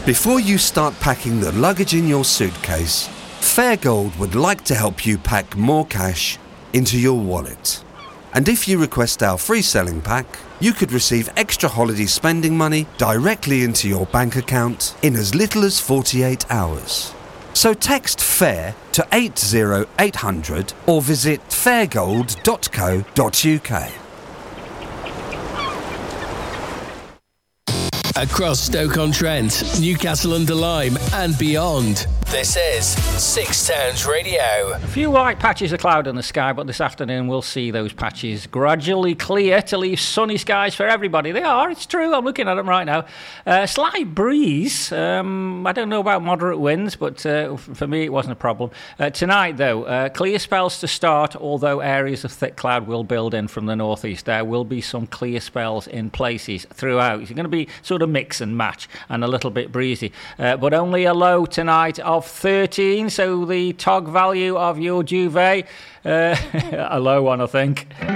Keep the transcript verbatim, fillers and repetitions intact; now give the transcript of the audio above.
Before you start packing the luggage in your suitcase, Fairgold would like to help you pack more cash into your wallet. And if you request our free selling pack, you could receive extra holiday spending money directly into your bank account in as little as forty-eight hours. So text FAIR to eight zero eight hundred or visit fairgold dot co dot uk. Across Stoke-on-Trent, Newcastle-under-Lyme and beyond. This is Six Towns Radio. A few white patches of cloud in the sky, but this afternoon we'll see those patches gradually clear to leave sunny skies for everybody. They are, it's true, I'm looking at them right now. Uh, slight breeze, um, I don't know about moderate winds, but uh, for me it wasn't a problem. Uh, tonight though, uh, clear spells to start, although areas of thick cloud will build in from the northeast. There will be some clear spells in places throughout. It's going to be sort of mix and match and a little bit breezy, uh, but only a low tonight of thirteen, so the tog value of your duvet, uh, a low one I think.